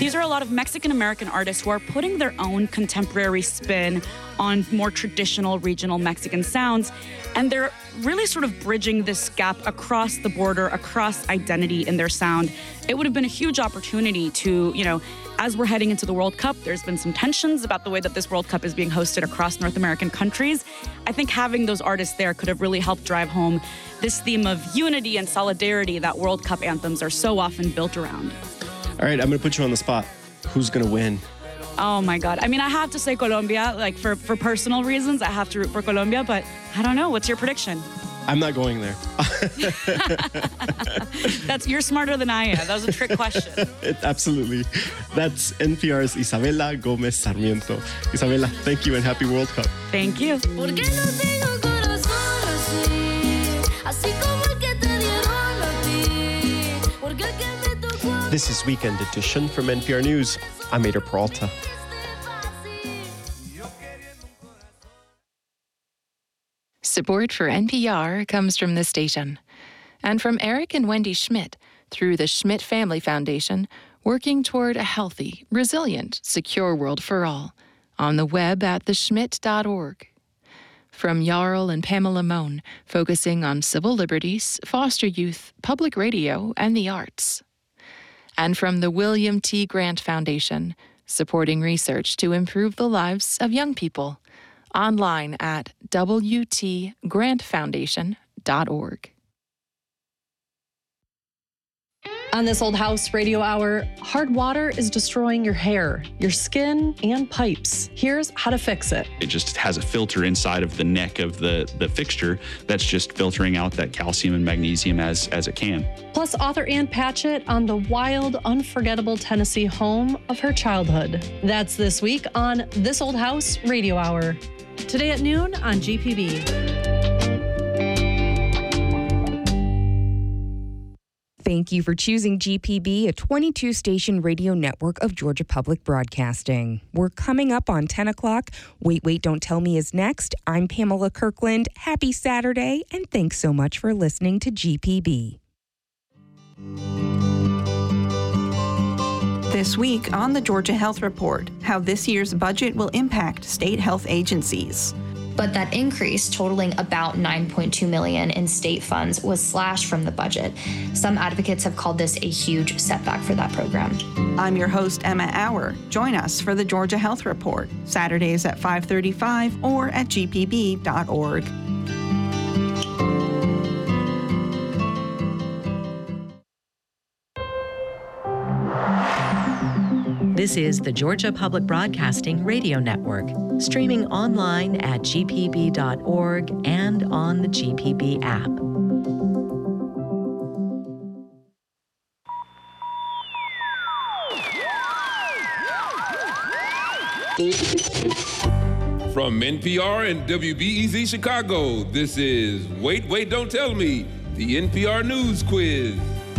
These are a lot of Mexican-American artists who are putting their own contemporary spin on more traditional regional Mexican sounds. And they're really sort of bridging this gap across the border, across identity in their sound. It would have been a huge opportunity to, as we're heading into the World Cup, there's been some tensions about the way that this World Cup is being hosted across North American countries. I think having those artists there could have really helped drive home this theme of unity and solidarity that World Cup anthems are so often built around. All right, I'm going to put you on the spot. Who's going to win? Oh my God. I mean, I have to say Colombia, like for personal reasons, I have to root for Colombia, but I don't know. What's your prediction? I'm not going there. You're smarter than I am. That was a trick question. Absolutely. That's NPR's Isabela Gomez Sarmiento. Isabela, thank you and happy World Cup. Thank you. This is Weekend Edition from NPR News. I'm Ader Peralta. Support for NPR comes from this station and from Eric and Wendy Schmidt through the Schmidt Family Foundation, working toward a healthy, resilient, secure world for all on the web at theschmidt.org. From Jarl and Pamela Mohn, focusing on civil liberties, foster youth, public radio, and the arts. And from the William T. Grant Foundation, supporting research to improve the lives of young people. Online at wtgrantfoundation.org. On This Old House Radio Hour, hard water is destroying your hair, your skin, and pipes. Here's how to fix it. It just has a filter inside of the neck of the fixture that's just filtering out that calcium and magnesium as it can. Plus, author Ann Patchett on the wild, unforgettable Tennessee home of her childhood. That's this week on This Old House Radio Hour. Today at noon on GPB. Thank you for choosing GPB, a 22-station radio network of Georgia Public Broadcasting. We're coming up on 10 o'clock. Wait, Don't Tell Me is next. I'm Pamela Kirkland. Happy Saturday, and thanks so much for listening to GPB. This week on the Georgia Health Report, how this year's budget will impact state health agencies. But that increase, totaling about $9.2 million in state funds, was slashed from the budget. Some advocates have called this a huge setback for that program. I'm your host, Emma Auer. Join us for the Georgia Health Report, Saturdays at 5:35 or at gpb.org. This is the Georgia Public Broadcasting Radio Network, streaming online at gpb.org and on the GPB app. From NPR and WBEZ Chicago, this is Wait, Don't Tell Me, the NPR News Quiz.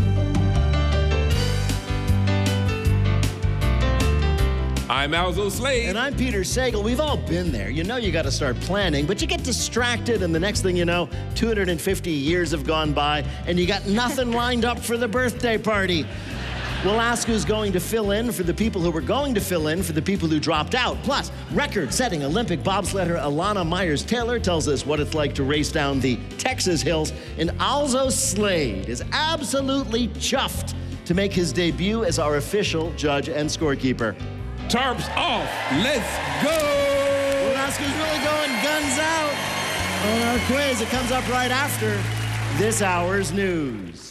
I'm Alzo Slade. And I'm Peter Sagal. We've all been there. You know you got to start planning, but you get distracted, and the next thing you know, 250 years have gone by, and you got nothing lined up for the birthday party. We'll ask who's going to fill in for the people who were going to fill in for the people who dropped out. Plus, record-setting Olympic bobsledder Alana Myers-Taylor tells us what it's like to race down the Texas hills. And Alzo Slade is absolutely chuffed to make his debut as our official judge and scorekeeper. Tarps off. Let's go. We'll ask who's really going guns out on our quiz. It comes up right after this hour's news.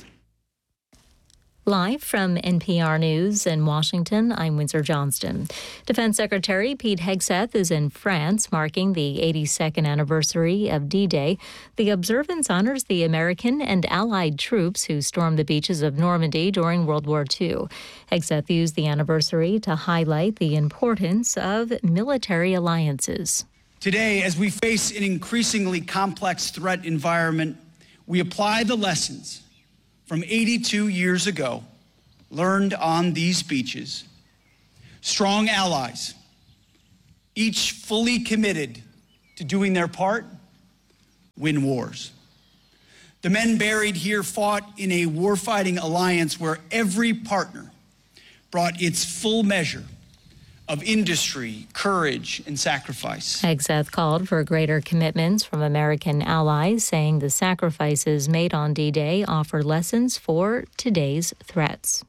Live from NPR News in Washington, I'm Windsor Johnston. Defense Secretary Pete Hegseth is in France, marking the 82nd anniversary of D-Day. The observance honors the American and Allied troops who stormed the beaches of Normandy during World War II. Hegseth used the anniversary to highlight the importance of military alliances. Today, as we face an increasingly complex threat environment, we apply the lessons from 82 years ago, learned on these beaches. Strong allies, each fully committed to doing their part, win wars. The men buried here fought in a warfighting alliance where every partner brought its full measure of industry, courage, and sacrifice. Hegseth called for greater commitments from American allies, saying the sacrifices made on D-Day offer lessons for today's threats.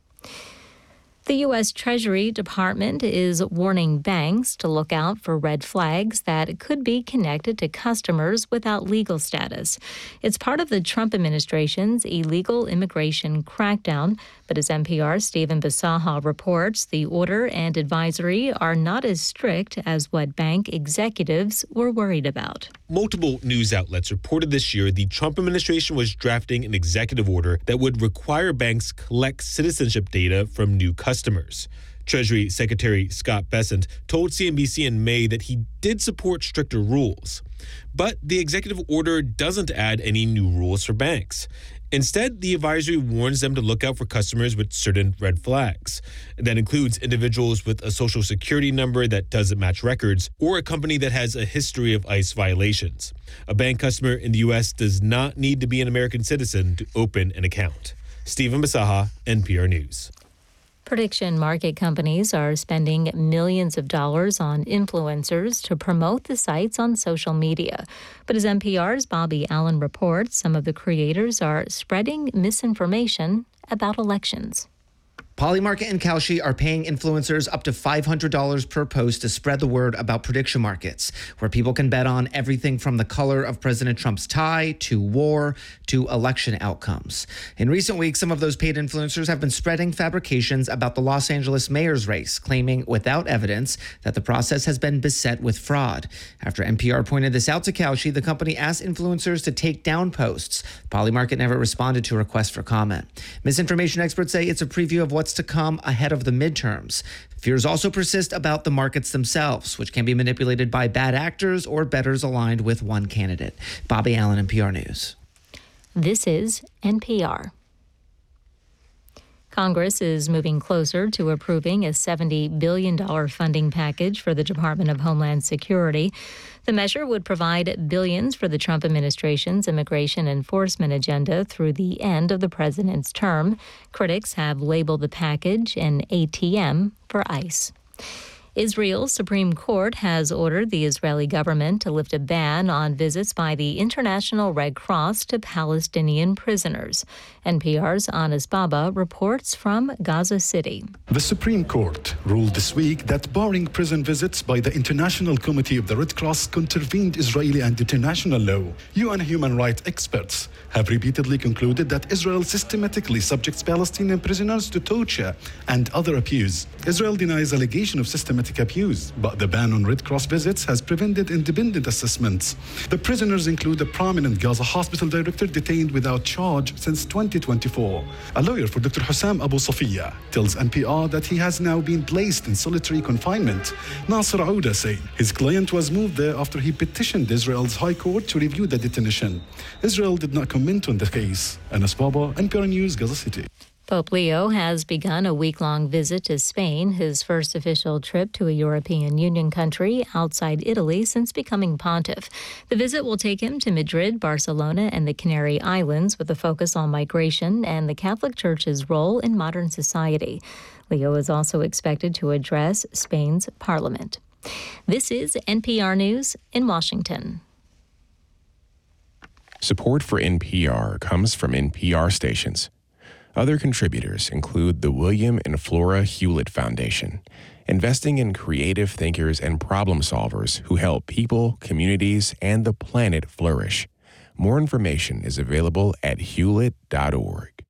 The U.S. Treasury Department is warning banks to look out for red flags that could be connected to customers without legal status. It's part of the Trump administration's illegal immigration crackdown. But as NPR's Stephen Bisaha reports, the order and advisory are not as strict as what bank executives were worried about. Multiple news outlets reported this year the Trump administration was drafting an executive order that would require banks collect citizenship data from new customers. Treasury Secretary Scott Bessent told CNBC in May that he did support stricter rules. But the executive order doesn't add any new rules for banks. Instead, the advisory warns them to look out for customers with certain red flags. That includes individuals with a social security number that doesn't match records or a company that has a history of ICE violations. A bank customer in the U.S. does not need to be an American citizen to open an account. Stephen Bisaha, NPR News. Prediction market companies are spending millions of dollars on influencers to promote the sites on social media. But as NPR's Bobby Allen reports, some of the creators are spreading misinformation about elections. Polymarket and Kalshi are paying influencers up to $500 per post to spread the word about prediction markets, where people can bet on everything from the color of President Trump's tie to war to election outcomes. In recent weeks, some of those paid influencers have been spreading fabrications about the Los Angeles mayor's race, claiming without evidence that the process has been beset with fraud. After NPR pointed this out to Kalshi, the company asked influencers to take down posts. Polymarket never responded to requests for comment. Misinformation experts say it's a preview of what's to come ahead of the midterms. Fears also persist about the markets themselves, which can be manipulated by bad actors or bettors aligned with one candidate. Bobby Allen, NPR News. This is NPR. Congress is moving closer to approving a $70 billion funding package for the Department of Homeland Security. The measure would provide billions for the Trump administration's immigration enforcement agenda through the end of the president's term. Critics have labeled the package an ATM for ICE. Israel's Supreme Court has ordered the Israeli government to lift a ban on visits by the International Red Cross to Palestinian prisoners. NPR's Anas Baba reports from Gaza City. The Supreme Court ruled this week that barring prison visits by the International Committee of the Red Cross contravened Israeli and international law. UN human rights experts have repeatedly concluded that Israel systematically subjects Palestinian prisoners to torture and other abuse. Israel denies allegation of systematic abuse, but the ban on Red Cross visits has prevented independent assessments. The prisoners include a prominent Gaza hospital director detained without charge since 2024. A lawyer for Dr. Hussam Abu Safiya tells NPR that he has now been placed in solitary confinement. Nasser Ouda said his client was moved there after he petitioned Israel's High Court to review the detention. Israel did not comment on the case. Anas Baba, NPR News, Gaza City. Pope Leo has begun a week-long visit to Spain, his first official trip to a European Union country outside Italy since becoming pontiff. The visit will take him to Madrid, Barcelona, and the Canary Islands with a focus on migration and the Catholic Church's role in modern society. Leo is also expected to address Spain's parliament. This is NPR News in Washington. Support for NPR comes from NPR stations. Other contributors include the William and Flora Hewlett Foundation, investing in creative thinkers and problem solvers who help people, communities, and the planet flourish. More information is available at hewlett.org.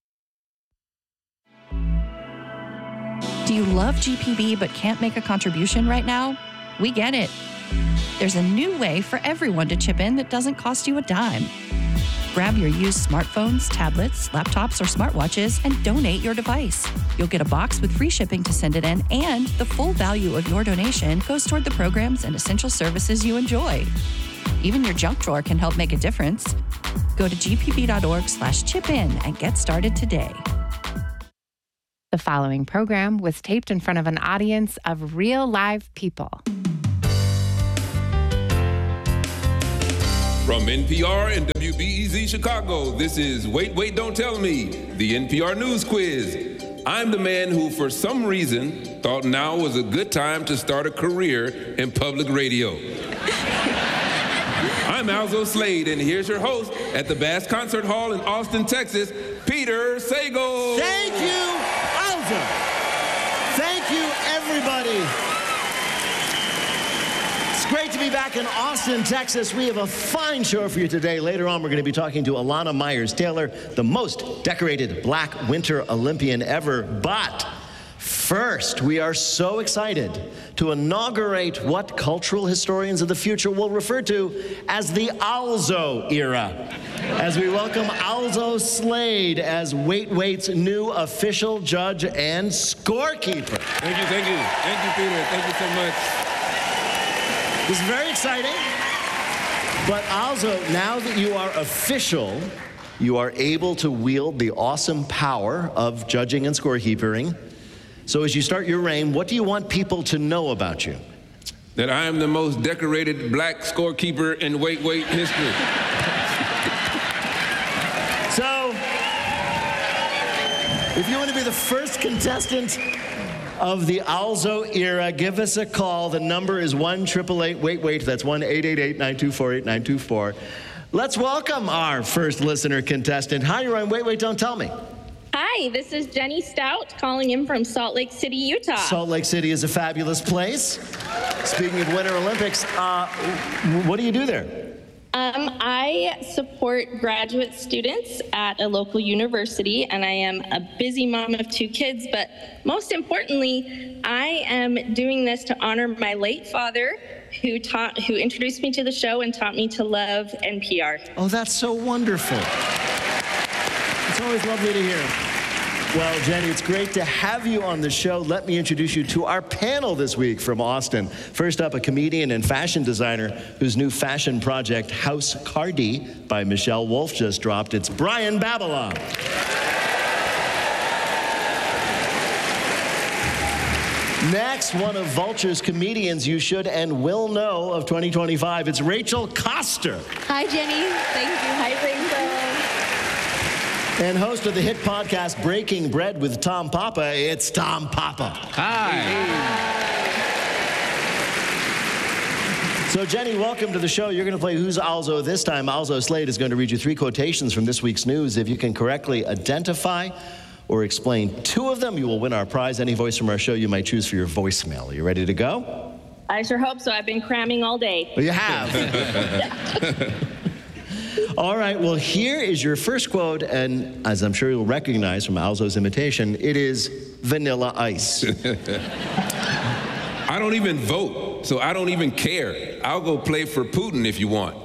Do you love GPB but can't make a contribution right now? We get it. There's a new way for everyone to chip in that doesn't cost you a dime. Grab your used smartphones, tablets, laptops, or smartwatches and donate your device. You'll get a box with free shipping to send it in, and the full value of your donation goes toward the programs and essential services you enjoy. Even your junk drawer can help make a difference. Go to gpb.org/chip-in and get started today. The following program was taped in front of an audience of real live people. From NPR and WBEZ Chicago, this is Wait, Wait, Don't Tell Me, the NPR News Quiz. I'm the man who, for some reason, thought now was a good time to start a career in public radio. I'm Alzo Slade, and here's your host at the Bass Concert Hall in Austin, Texas, Peter Sagal. Thank you, Alzo. Thank you, everybody. It's great to be back in Austin, Texas. We have a fine show for you today. Later on, we're going to be talking to Alana Myers-Taylor, the most decorated Black Winter Olympian ever. But first, we are so excited to inaugurate what cultural historians of the future will refer to as the Alzo era, as we welcome Alzo Slade as Wait Wait's new official judge and scorekeeper. Thank you, thank you. Thank you, Peter. Thank you so much. This is very exciting. But Alzo, now that you are official, you are able to wield the awesome power of judging and scorekeeping. So as you start your reign, what do you want people to know about you? That I am the most decorated Black scorekeeper in Wait Wait history. So, if you want to be the first contestant of the Alzo era, give us a call. The number is 1-888-WAIT-WAIT. That's 1-888-924-8924. Let's welcome our first listener contestant. Hi, you're on Wait, Wait, Don't Tell Me. Hi, this is Jenny Stout calling in from Salt Lake City, Utah. Salt Lake City is a fabulous place. Speaking of Winter Olympics, what do you do there? I support graduate students at a local university, and I am a busy mom of 2 kids, but most importantly, I am doing this to honor my late father, who introduced me to the show and taught me to love NPR. Oh, that's so wonderful. It's always lovely to hear. Well, Jenny, it's great to have you on the show. Let me introduce you to our panel this week from Austin. First up, a comedian and fashion designer whose new fashion project, House Cardi by Michelle Wolf, just dropped. It's Brian Babylon. Next, one of Vulture's comedians you should and will know of 2025. It's Rachel Coster. Hi, Jenny. Thank you. Hi, Rainbow. And host of the hit podcast Breaking Bread with Tom Papa, it's Tom Papa. Hi. So, Jenny, welcome to the show. You're going to play Who's Alzo this time. Alzo Slade is going to read you 3 quotations from this week's news. If you can correctly identify or explain 2 of them, you will win our prize. Any voice from our show you might choose for your voicemail. Are you ready to go? I sure hope so. I've been cramming all day. Well, you have. All right, well, here is your first quote, and as I'm sure you'll recognize from Alzo's imitation, it is Vanilla Ice. I don't even vote, so I don't even care. I'll go play for Putin if you want.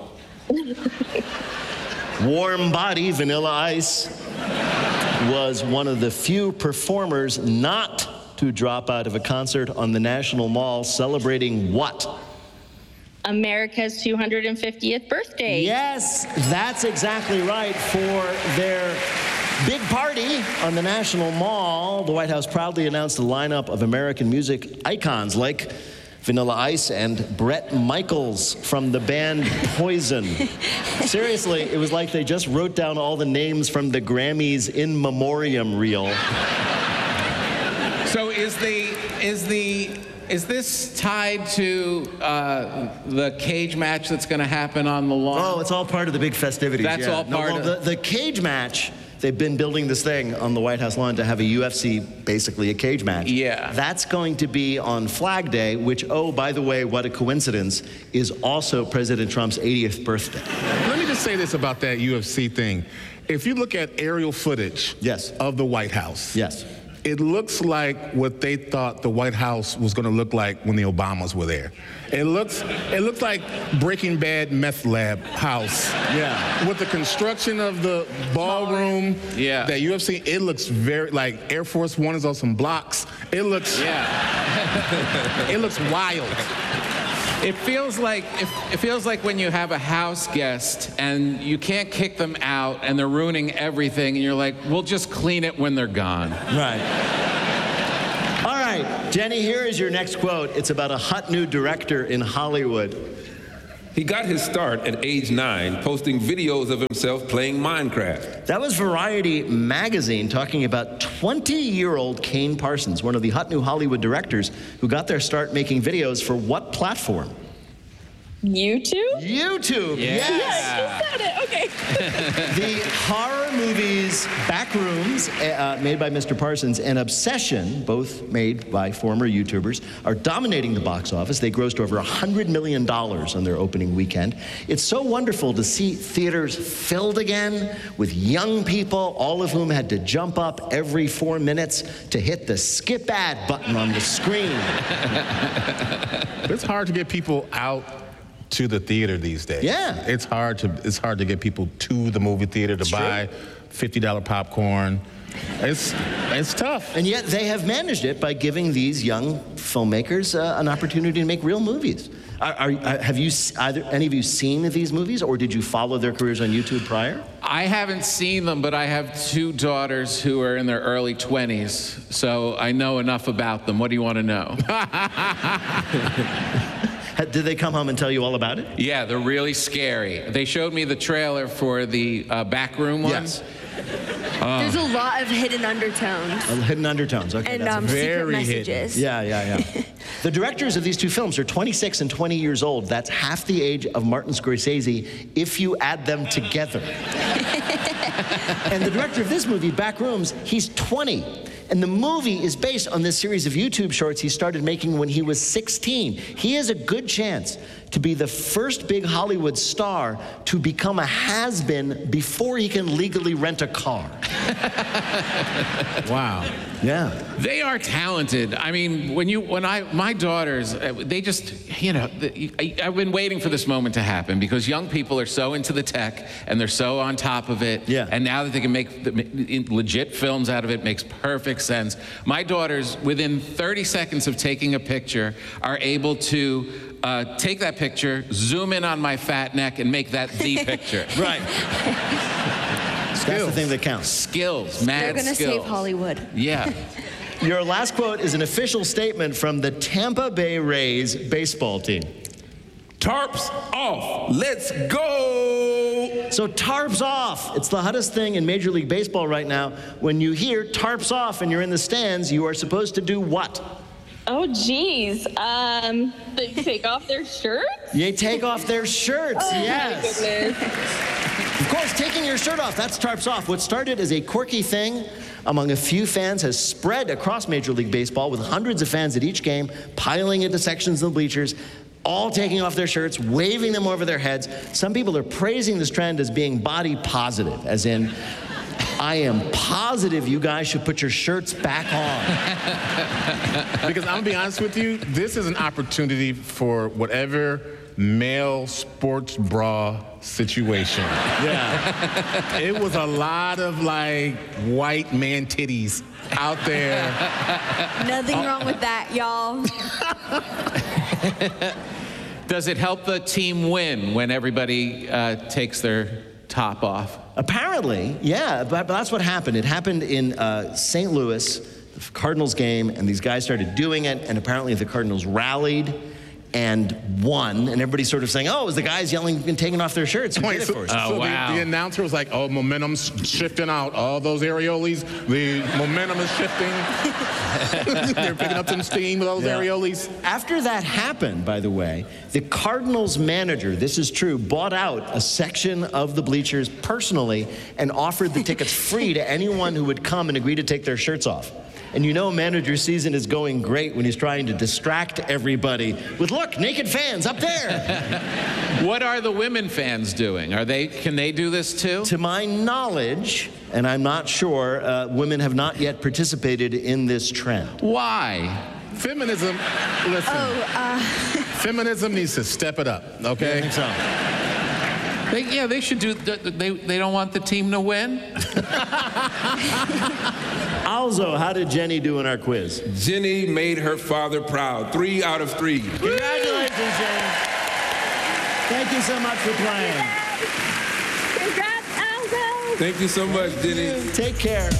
Warm Body, Vanilla Ice, was one of the few performers not to drop out of a concert on the National Mall celebrating what? America's 250th birthday. Yes, that's exactly right. For their big party on the National Mall, the White House proudly announced a lineup of American music icons like Vanilla Ice and Bret Michaels from the band Poison. Seriously, it was like they just wrote down all the names from the Grammys in memoriam reel. So is this tied to the cage match that's going to happen on the lawn? Oh, it's all part of the big festivities. That's all part of the cage match. They've been building this thing on the White House lawn to have a UFC, basically a cage match. Yeah. That's going to be on Flag Day, which, oh, by the way, what a coincidence, is also President Trump's 80th birthday. Let me just say this about that UFC thing. If you look at aerial footage of the White House, it looks like what they thought the White House was going to look like when the Obamas were there. It looks like Breaking Bad meth lab house. Yeah. With the construction of the ballroom, that UFC, it looks very like Air Force One is on some blocks. It looks it looks wild. It feels like when you have a house guest and you can't kick them out and they're ruining everything, and you're like, we'll just clean it when they're gone. Right. All right, Jenny, here is your next quote. It's about a hot new director in Hollywood. He got his start at age 9, posting videos of himself playing Minecraft. That was Variety magazine talking about 20-year-old Kane Parsons, one of the hot new Hollywood directors who got their start making videos for what platform? YouTube? YouTube, yes. Yes, you said it. Okay. The horror movies Backrooms, made by Mr. Parsons, and Obsession, both made by former YouTubers, are dominating the box office. They grossed over $100 million on their opening weekend. It's so wonderful to see theaters filled again with young people, all of whom had to jump up every 4 minutes to hit the skip ad button on the screen. It's hard to get people out to the theater these days. Yeah. It's hard to get people to the movie theater to buy $50 popcorn. It's tough. And yet they have managed it by giving these young filmmakers an opportunity to make real movies. Have you any of you seen these movies, or did you follow their careers on YouTube prior? I haven't seen them, but I have 2 daughters who are in their early 20s, so I know enough about them. What do you want to know? Did they come home and tell you all about it? Yeah, they're really scary. They showed me the trailer for the Backroom ones. Yes. There's a lot of hidden undertones. Hidden undertones, okay. And that's secret messages. Hidden. Yeah. The directors of these 2 films are 26 and 20 years old. That's half the age of Martin Scorsese if you add them together. And the director of this movie, Backrooms, he's 20. And the movie is based on this series of YouTube shorts he started making when he was 16. He has a good chance to be the first big Hollywood star to become a has-been before he can legally rent a car. Wow. Yeah. They are talented. I mean, my daughters, they just, I've been waiting for this moment to happen because young people are so into the tech and they're so on top of it. Yeah. And now that they can make legit films out of it, makes perfect sense. My daughters, within 30 seconds of taking a picture, are able to take that picture, zoom in on my fat neck, and make that the picture. Right. That's the thing that counts. Skills, mad They're going to skills. save Hollywood. Yeah. Your last quote is an official statement from the Tampa Bay Rays baseball team. Tarps off. Let's go. So tarps off. It's the hottest thing in Major League Baseball right now. When you hear tarps off and you're in the stands, you are supposed to do what? Oh, geez. They take off their shirts? They take off their shirts, yes. Oh, my goodness. Of course, taking your shirt off, that's tarps off. What started as a quirky thing among a few fans has spread across Major League Baseball with hundreds of fans at each game piling into sections of the bleachers, all taking off their shirts, waving them over their heads. Some people are praising this trend as being body positive, as in, I am positive you guys should put your shirts back on. Because I'm going to be honest with you, this is an opportunity for whatever male sports bra situation. Yeah. It was a lot of white man titties out there. Nothing wrong with that, y'all. Does it help the team win when everybody takes their top off? Apparently, yeah, but that's what happened. It happened in St. Louis, the Cardinals game, and these guys started doing it, and apparently the Cardinals rallied and won, and everybody's sort of saying, oh, it was the guys yelling and taking off their shirts. Who did it for us? So wow. The announcer was like, oh, momentum's shifting out. All those areoles, the momentum is shifting. They're picking up some steam with those areoles. After that happened, by the way, the Cardinals manager, this is true, bought out a section of the bleachers personally and offered the tickets free to anyone who would come and agree to take their shirts off. And you know a manager's season is going great when he's trying to distract everybody with, look, naked fans up there. What are the women fans doing? Can they do this too? To my knowledge, and I'm not sure, women have not yet participated in this trend. Why? Feminism, listen. Feminism needs to step it up, okay? I think so. They should do. They don't want the team to win. Also, how did Jenny do in our quiz? Jenny made her father proud. 3 out of 3. Congratulations, Jenny. Thank you so much for playing. Congrats, Aldo. Thank you so much, Jenny. Take care.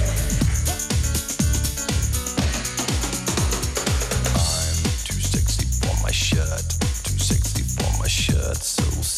I'm too sexy for my shirt. Too sexy for my shirt. So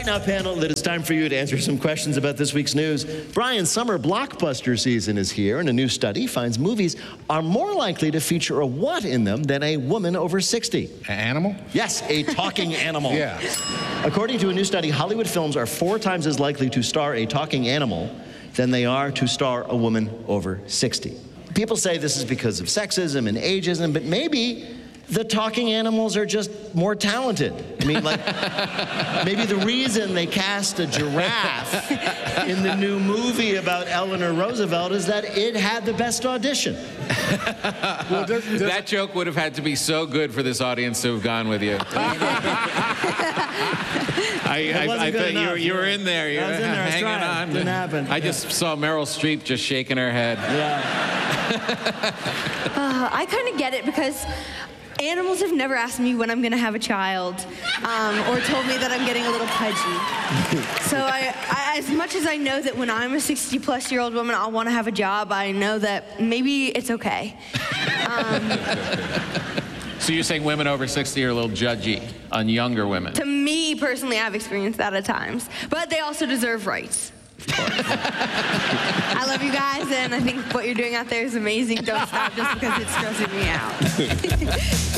right now, panel, it is time for you to answer some questions about this week's news. Brian, summer blockbuster season is here, and a new study finds movies are more likely to feature a what in them than a woman over 60. An animal? Yes, a talking animal. Yeah. According to a new study, Hollywood films are 4 times as likely to star a talking animal than they are to star a woman over 60. People say this is because of sexism and ageism, but maybe the talking animals are just more talented. I mean, like, maybe the reason they cast a giraffe in the new movie about Eleanor Roosevelt is that it had the best audition. Well, that joke would have had to be so good for this audience to have gone with you. I bet you were in there. You were hanging on. Didn't happen. I just saw Meryl Streep just shaking her head. Yeah. I kind of get it because animals have never asked me when I'm going to have a child or told me that I'm getting a little pudgy. So I, as much as I know that when I'm a 60-plus-year-old woman, I'll want to have a job, I know that maybe it's okay. So you're saying women over 60 are a little judgy on younger women? To me, personally, I've experienced that at times. But they also deserve rights. I love you guys, and I think what you're doing out there is amazing. Don't stop just because it's stressing me out.